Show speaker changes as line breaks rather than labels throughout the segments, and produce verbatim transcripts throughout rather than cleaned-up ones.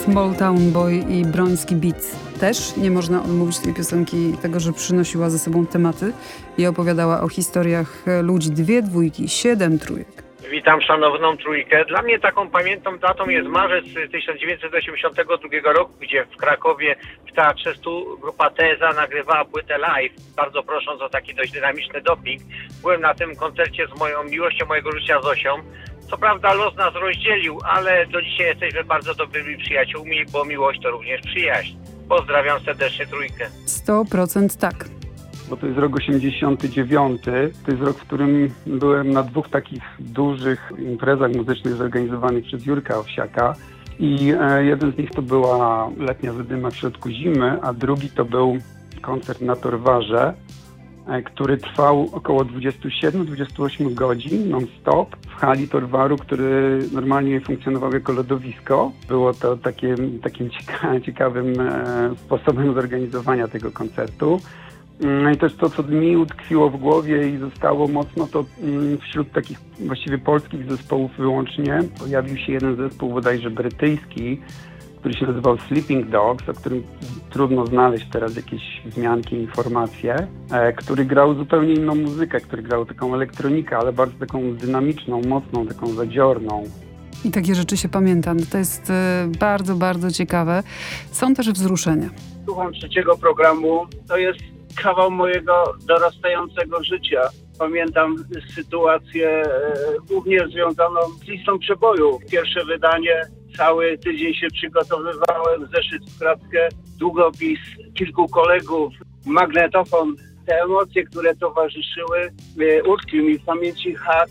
Small Town Boy i Broński Beat. Też nie można odmówić tej piosenki tego, że przynosiła ze sobą tematy i opowiadała o historiach ludzi. Dwie dwójki, siedem trójek.
Witam szanowną trójkę. Dla mnie taką pamiętną datą jest marzec tysiąc dziewięćset osiemdziesiątego drugiego roku, gdzie w Krakowie w Teatrze Stu grupa Teza nagrywała płytę live, bardzo prosząc o taki dość dynamiczny doping. Byłem na tym koncercie z moją miłością mojego życia Zosią. Co prawda los nas rozdzielił, ale do dzisiaj jesteśmy bardzo dobrymi przyjaciółmi, bo miłość to również przyjaźń. Pozdrawiam serdecznie trójkę.
sto procent tak.
Bo to jest rok osiemdziesiąty dziewiąty. To jest rok, w którym byłem na dwóch takich dużych imprezach muzycznych zorganizowanych przez Jurka Owsiaka. I e, jeden z nich to była letnia zadyma w środku zimy, a drugi to był koncert na Torwarze, e, który trwał około dwadzieścia siedem dwadzieścia osiem godzin non-stop w hali Torwaru, który normalnie funkcjonował jako lodowisko. Było to takie, takim cieka- ciekawym e, sposobem zorganizowania tego koncertu. No i też to, co mi utkwiło w głowie i zostało mocno, to wśród takich właściwie polskich zespołów wyłącznie pojawił się jeden zespół bodajże brytyjski, który się nazywał Sleeping Dogs, o którym trudno znaleźć teraz jakieś wzmianki, informacje, e, który grał zupełnie inną muzykę, który grał taką elektronikę, ale bardzo taką dynamiczną, mocną, taką zadziorną.
I takie rzeczy się pamiętam. To jest e, bardzo, bardzo ciekawe. Są też wzruszenia.
Słucham trzeciego programu. To jest kawał mojego dorastającego życia. Pamiętam sytuację e, głównie związaną z listą przebojów. Pierwsze wydanie, cały tydzień się przygotowywałem, zeszyt w kratkę, długopis, kilku kolegów, magnetofon. Te emocje, które towarzyszyły, e, utkwił mi w pamięci hak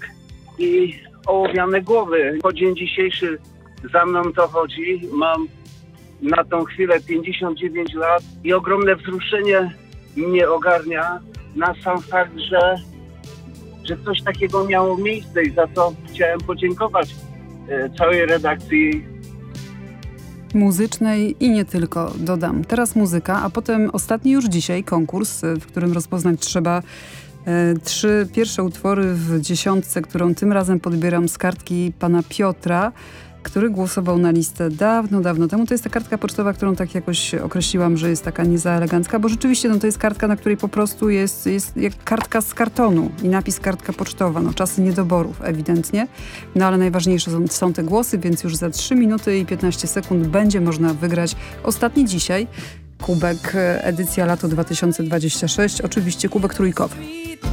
i ołowiane głowy. Po dzień dzisiejszy za mną to chodzi. Mam na tą chwilę pięćdziesiąt dziewięć lat i ogromne wzruszenie mnie ogarnia na sam fakt, że, że coś takiego miało miejsce i za to chciałem podziękować e, całej redakcji
Muzycznej i nie tylko, dodam. Teraz muzyka, a potem ostatni już dzisiaj konkurs, w którym rozpoznać trzeba e, trzy pierwsze utwory w dziesiątce, którą tym razem podbieram z kartki pana Piotra, który głosował na listę dawno, dawno temu. To jest ta kartka pocztowa, którą tak jakoś określiłam, że jest taka nie za elegancka, bo rzeczywiście no, to jest kartka, na której po prostu jest, jest jak kartka z kartonu i napis kartka pocztowa. No, czasy niedoborów ewidentnie, no ale najważniejsze są, są te głosy, więc już za trzy minuty i piętnaście sekund będzie można wygrać ostatni dzisiaj kubek edycja lato dwa tysiące dwadzieścia sześć, oczywiście kubek trójkowy.